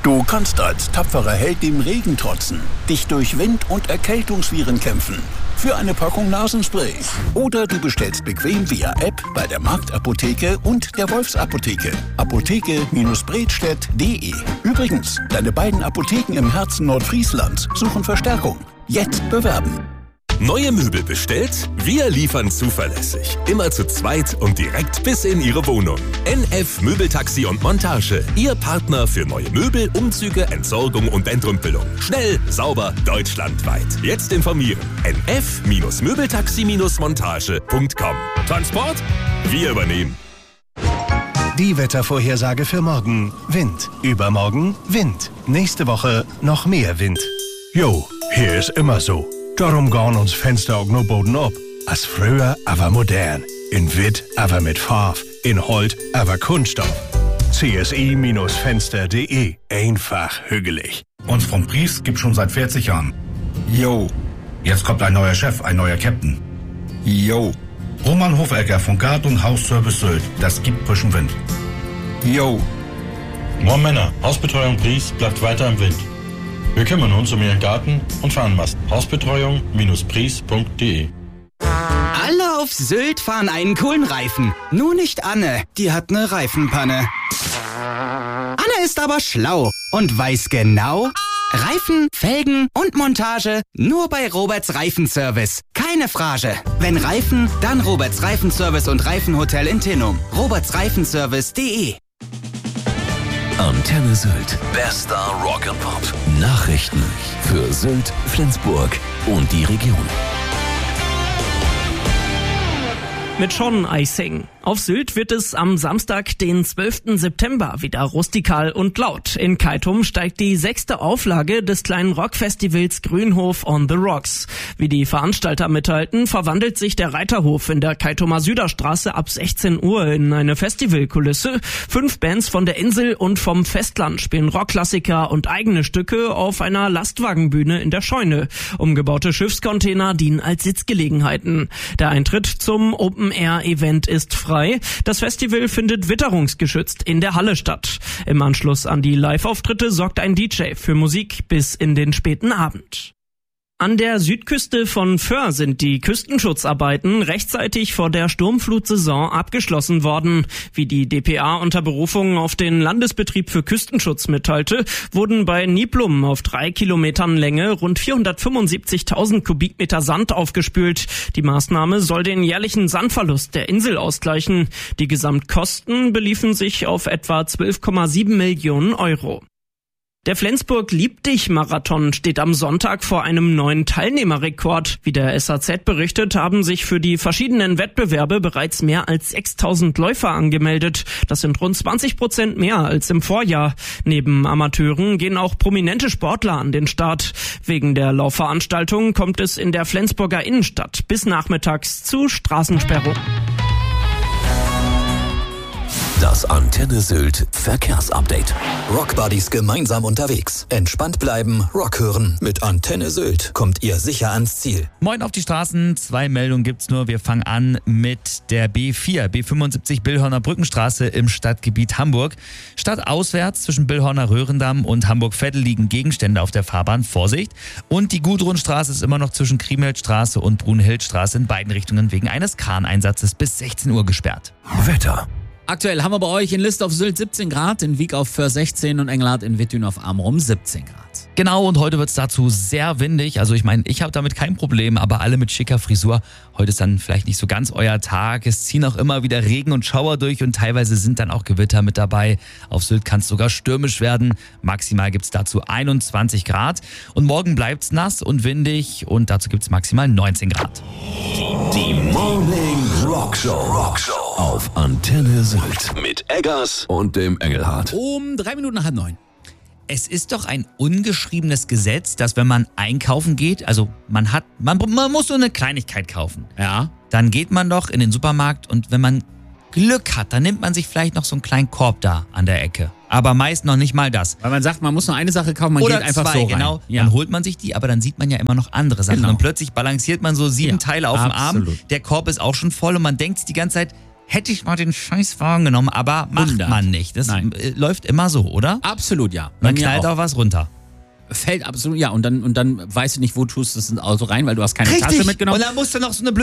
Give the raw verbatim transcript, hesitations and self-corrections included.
Du kannst als tapferer Held dem Regen trotzen, dich durch Wind- und Erkältungsviren kämpfen. Für eine Packung Nasenspray. Oder du bestellst bequem via App bei der Marktapotheke und der Wolfsapotheke. apotheke Bredstedt punkt de. Übrigens, deine beiden Apotheken im Herzen Nordfrieslands suchen Verstärkung. Jetzt bewerben. Neue Möbel bestellt? Wir liefern zuverlässig. Immer zu zweit und direkt bis in Ihre Wohnung. N F Möbeltaxi und Montage. Ihr Partner für neue Möbel, Umzüge, Entsorgung und Entrümpelung. Schnell, sauber, deutschlandweit. Jetzt informieren. n f Möbeltaxi Montage punkt com. Transport? Wir übernehmen. Die Wettervorhersage für morgen. Wind. Übermorgen Wind. Nächste Woche noch mehr Wind. Jo, hier ist immer so. Darum gehen uns Fenster auch nur Boden ab. Als früher, aber modern. In Witt, aber mit Farbe. In Holt, aber Kunststoff. C S I Fenster punkt de. Einfach hügelig. Uns vom Pries gibt schon seit vierzig Jahren. Jo. Jetzt kommt ein neuer Chef, ein neuer Captain. Jo. Roman Hofecker von Gard- und Hausservice Sylt. Das gibt frischen Wind. Jo. Moin Männer, Hausbetreuung Pries bleibt weiter im Wind. Wir kümmern uns um Ihren Garten und Fahnenmast. Hausbetreuung Pries punkt de. Alle auf Sylt fahren einen coolen Reifen. Nur nicht Anne, die hat eine Reifenpanne. Anne ist aber schlau und weiß genau, Reifen, Felgen und Montage nur bei Roberts Reifenservice. Keine Frage. Wenn Reifen, dann Roberts Reifenservice und Reifenhotel in Tinnum. roberts reifenservice punkt de. Antenne Sylt. Bester Rock'n'Pop. Nachrichten für Sylt, Flensburg und die Region. Mit Sean Icing. Auf Sylt wird es am Samstag, den zwölften September, wieder rustikal und laut. In Keitum steigt die sechste Auflage des kleinen Rockfestivals Grünhof on the Rocks. Wie die Veranstalter mitteilten, verwandelt sich der Reiterhof in der Keitumer Süderstraße ab sechzehn Uhr in eine Festivalkulisse. Fünf Bands von der Insel und vom Festland spielen Rockklassiker und eigene Stücke auf einer Lastwagenbühne in der Scheune. Umgebaute Schiffscontainer dienen als Sitzgelegenheiten. Der Eintritt zum Open-Air-Event ist frei. Das Festival findet witterungsgeschützt in der Halle statt. Im Anschluss an die Live-Auftritte sorgt ein D J für Musik bis in den späten Abend. An der Südküste von Föhr sind die Küstenschutzarbeiten rechtzeitig vor der Sturmflutsaison abgeschlossen worden. Wie die D P A unter Berufung auf den Landesbetrieb für Küstenschutz mitteilte, wurden bei Niblum auf drei Kilometern Länge rund vierhundertfünfundsiebzigtausend Kubikmeter Sand aufgespült. Die Maßnahme soll den jährlichen Sandverlust der Insel ausgleichen. Die Gesamtkosten beliefen sich auf etwa zwölf Komma sieben Millionen Euro. Der Flensburg-Lieb-Dich-Marathon steht am Sonntag vor einem neuen Teilnehmerrekord. Wie der S A Z berichtet, haben sich für die verschiedenen Wettbewerbe bereits mehr als sechstausend Läufer angemeldet. Das sind rund zwanzig Prozent mehr als im Vorjahr. Neben Amateuren gehen auch prominente Sportler an den Start. Wegen der Laufveranstaltung kommt es in der Flensburger Innenstadt bis nachmittags zu Straßensperrung. Das Antenne Sylt Verkehrsupdate. Rockbuddies gemeinsam unterwegs. Entspannt bleiben, Rock hören. Mit Antenne Sylt kommt ihr sicher ans Ziel. Moin auf die Straßen. Zwei Meldungen gibt's nur. Wir fangen an mit der B vier, B fünfundsiebzig Billhorner Brückenstraße im Stadtgebiet Hamburg. Stadtauswärts zwischen Billhorner Röhrendamm und Hamburg-Vettel liegen Gegenstände auf der Fahrbahn. Vorsicht. Und die Gudrunstraße ist immer noch zwischen Kriemhildstraße und Brunhildstraße in beiden Richtungen wegen eines Kraneinsatzes bis sechzehn Uhr gesperrt. Wetter. Aktuell haben wir bei euch in List auf Sylt siebzehn Grad, in Wiek auf Föhr sechzehn und Engelhardt in Wittün auf Amrum siebzehn Grad. Genau, und heute wird es dazu sehr windig. Also ich meine, ich habe damit kein Problem, aber alle mit schicker Frisur. Heute ist dann vielleicht nicht so ganz euer Tag. Es ziehen auch immer wieder Regen und Schauer durch und teilweise sind dann auch Gewitter mit dabei. Auf Sylt kann es sogar stürmisch werden. Maximal gibt es dazu einundzwanzig Grad. Und morgen bleibt es nass und windig und dazu gibt es maximal neunzehn Grad. Die Morning Rock Show. Rock Show auf Antenne Sylt mit Eggers und dem Engelhardt. Um drei Minuten nach halb neun. Es ist doch ein ungeschriebenes Gesetz, dass wenn man einkaufen geht, also man hat, man, man muss so eine Kleinigkeit kaufen. Ja. Dann geht man doch in den Supermarkt und wenn man Glück hat, dann nimmt man sich vielleicht noch so einen kleinen Korb da an der Ecke. Aber meist noch nicht mal das. Weil man sagt, man muss nur eine Sache kaufen, man Oder geht einfach zwei, so rein. Genau. Ja. Dann holt man sich die, aber dann sieht man ja immer noch andere Sachen. Genau. Und plötzlich balanciert man so sieben Ja, Teile auf dem Arm. absolut. Der Korb ist auch schon voll und man denkt sich die ganze Zeit, hätte ich mal den Scheißwagen genommen, aber macht hundert. man nicht. Das Nein. äh, läuft immer so, oder? Absolut, ja. Bei Man mir knallt auch. auch was runter. Fällt absolut, ja. Und dann, und dann weißt du nicht, wo tust du das ins Auto rein, weil du hast keine Richtig. Tasche mitgenommen. Und dann musst du noch so eine blöde